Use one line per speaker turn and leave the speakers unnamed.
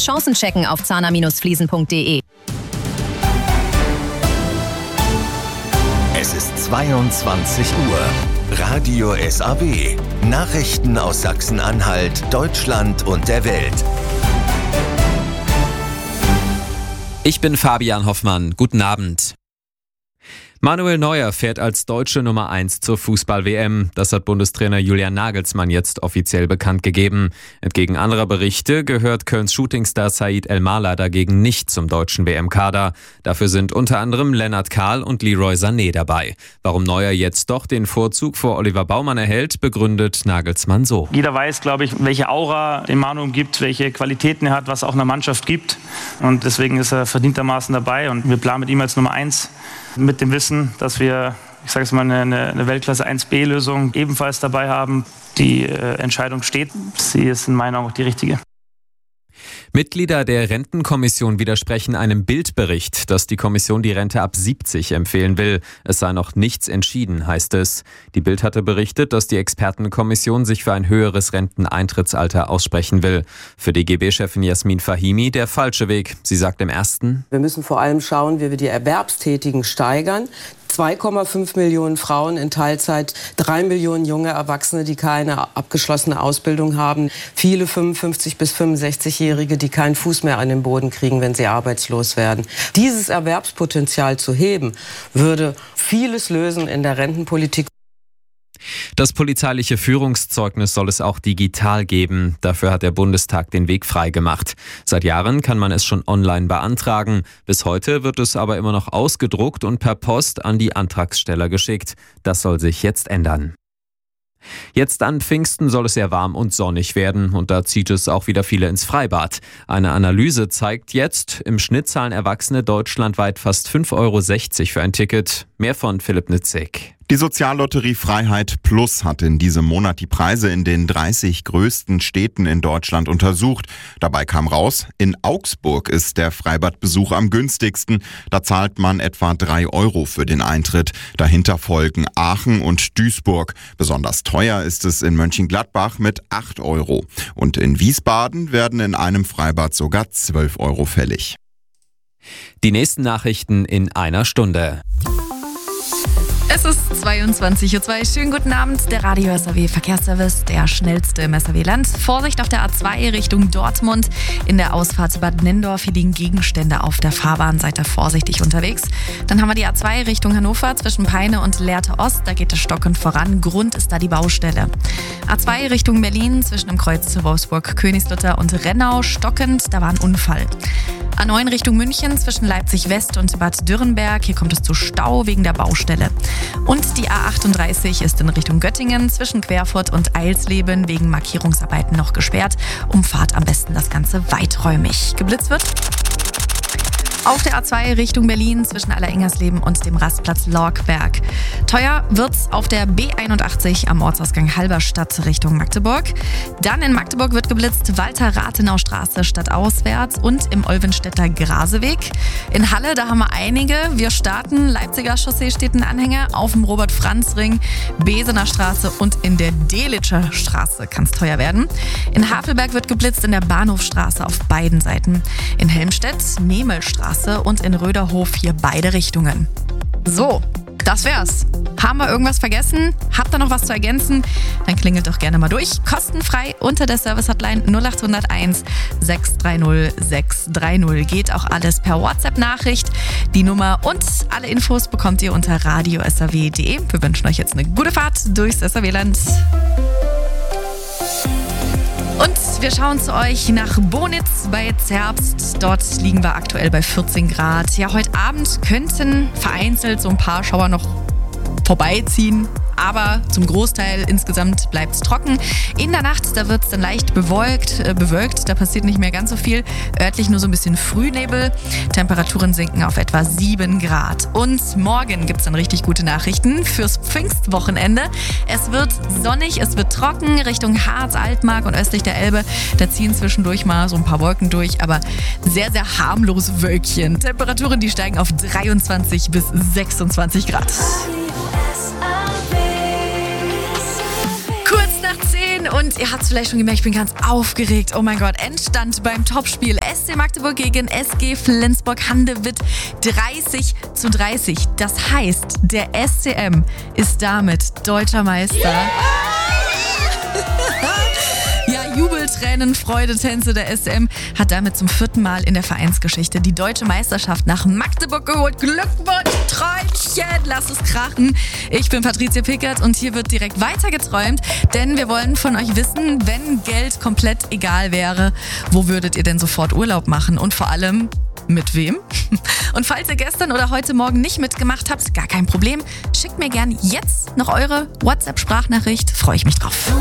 Jetzt Chancen checken auf zahner-fliesen.de.
Es ist 22 Uhr. Radio SAW. Nachrichten aus Sachsen-Anhalt, Deutschland und der Welt.
Ich bin Fabian Hoffmann. Guten Abend. Manuel Neuer fährt als deutsche Nummer 1 zur Fußball-WM. Das hat Bundestrainer Julian Nagelsmann jetzt offiziell bekannt gegeben. Entgegen anderer Berichte gehört Kölns Shootingstar Said El-Mala dagegen nicht zum deutschen WM-Kader. Dafür sind unter anderem Lennart Kahl und Leroy Sané dabei. Warum Neuer jetzt doch den Vorzug vor Oliver Baumann erhält, begründet Nagelsmann so.
Jeder weiß, glaube ich, welche Aura den Manu gibt, welche Qualitäten er hat, was auch einer Mannschaft gibt. Und deswegen ist er verdientermaßen dabei. Und wir planen mit ihm als Nummer 1 mit dem Wissen, dass wir, ich sage es mal, eine Weltklasse 1B-Lösung ebenfalls dabei haben. Die Entscheidung steht. Sie ist in meinen Augen auch die richtige.
Mitglieder der Rentenkommission widersprechen einem Bild-Bericht, dass die Kommission die Rente ab 70 empfehlen will. Es sei noch nichts entschieden, heißt es. Die Bild hatte berichtet, dass die Expertenkommission sich für ein höheres Renteneintrittsalter aussprechen will. Für DGB-Chefin Jasmin Fahimi der falsche Weg. Sie sagt im Ersten:
Wir müssen vor allem schauen, wie wir die Erwerbstätigen steigern. 2,5 Millionen Frauen in Teilzeit, 3 Millionen junge Erwachsene, die keine abgeschlossene Ausbildung haben, viele 55- bis 65-Jährige, die keinen Fuß mehr an den Boden kriegen, wenn sie arbeitslos werden. Dieses Erwerbspotenzial zu heben, würde vieles lösen in der Rentenpolitik.
Das polizeiliche Führungszeugnis soll es auch digital geben. Dafür hat der Bundestag den Weg freigemacht. Seit Jahren kann man es schon online beantragen. Bis heute wird es aber immer noch ausgedruckt und per Post an die Antragsteller geschickt. Das soll sich jetzt ändern. Jetzt an Pfingsten soll es sehr warm und sonnig werden und da zieht es auch wieder viele ins Freibad. Eine Analyse zeigt jetzt, im Schnitt zahlen Erwachsene deutschlandweit fast 5,60 € für ein Ticket. Mehr von Philipp Nitzig.
Die Soziallotterie Freiheit Plus hat in diesem Monat die Preise in den 30 größten Städten in Deutschland untersucht. Dabei kam raus, in Augsburg ist der Freibadbesuch am günstigsten. Da zahlt man etwa 3 € für den Eintritt. Dahinter folgen Aachen und Duisburg. Besonders teuer ist es in Mönchengladbach mit 8 €. Und in Wiesbaden werden in einem Freibad sogar 12 € fällig.
Die nächsten Nachrichten in einer Stunde.
Es ist 22:02 Uhr. Schönen guten Abend. Der Radio SAW Verkehrsservice, der schnellste im SAW-Land. Vorsicht auf der A2 Richtung Dortmund. In der Ausfahrt Bad Nennendorf, hier liegen Gegenstände auf der Fahrbahn. Seid da vorsichtig unterwegs. Dann haben wir die A2 Richtung Hannover zwischen Peine und Lehrte Ost. Da geht es stockend voran. Grund ist da die Baustelle. A2 Richtung Berlin zwischen dem Kreuz Wolfsburg-Königslutter und Rennau. Stockend, da war ein Unfall. A9 Richtung München zwischen Leipzig West und Bad Dürrenberg. Hier kommt es zu Stau wegen der Baustelle. Und die A38 ist in Richtung Göttingen zwischen Querfurt und Eilsleben wegen Markierungsarbeiten noch gesperrt. Umfahrt am besten das Ganze weiträumig. Geblitzt wird auf der A2 Richtung Berlin zwischen Allerengersleben und dem Rastplatz Lorkberg. Teuer wird's auf der B81 am Ortsausgang Halberstadt Richtung Magdeburg. Dann in Magdeburg wird geblitzt Walter-Rathenau-Straße stadtauswärts und im Olvenstädter Graseweg. In Halle, da haben wir einige. Wir starten, Leipziger Chaussee steht ein Anhänger, auf dem Robert-Franz-Ring, Besener Straße und in der Delitscher Straße kann es teuer werden. In Havelberg wird geblitzt in der Bahnhofstraße auf beiden Seiten. In Helmstedt Nemelstraße und in Röderhof hier beide Richtungen. So, das wär's. Haben wir irgendwas vergessen? Habt ihr noch was zu ergänzen? Dann klingelt doch gerne mal durch. Kostenfrei unter der Service-Hotline 0801 630 630. Geht auch alles per WhatsApp-Nachricht. Die Nummer und alle Infos bekommt ihr unter radiosaw.de. Wir wünschen euch jetzt eine gute Fahrt durchs SAW-Land. Und wir schauen zu euch nach Bonitz bei Zerbst. Dort liegen wir aktuell bei 14 Grad. Ja, heute Abend könnten vereinzelt so ein paar Schauer noch vorbeiziehen. Aber zum Großteil insgesamt bleibt es trocken. In der Nacht, da wird es dann leicht bewölkt. Da passiert nicht mehr ganz so viel. Örtlich nur so ein bisschen Frühnebel. Temperaturen sinken auf etwa 7 Grad. Und morgen gibt es dann richtig gute Nachrichten fürs Pfingstwochenende. Es wird sonnig, es wird trocken. Richtung Harz, Altmark und östlich der Elbe. Da ziehen zwischendurch mal so ein paar Wolken durch. Aber sehr, sehr harmlose Wölkchen. Temperaturen, die steigen auf 23 bis 26 Grad. 10 und ihr habt es vielleicht schon gemerkt, ich bin ganz aufgeregt. Oh mein Gott, Endstand beim Topspiel SC Magdeburg gegen SG Flensburg-Handewitt 30:30. Das heißt, der SCM ist damit deutscher Meister. Ja, Jubeltränen, Freudetänze. Der SCM hat damit zum 4. Mal in der Vereinsgeschichte die deutsche Meisterschaft nach Magdeburg geholt. Glückwunsch, Träumchen, lasst es krachen. Ich bin Patricia Pickert und hier wird direkt weitergeträumt, denn wir wollen von euch wissen, wenn Geld komplett egal wäre, wo würdet ihr denn sofort Urlaub machen? Und vor allem, mit wem? Und falls ihr gestern oder heute Morgen nicht mitgemacht habt, gar kein Problem. Schickt mir gern jetzt noch eure WhatsApp-Sprachnachricht. Freue ich mich drauf.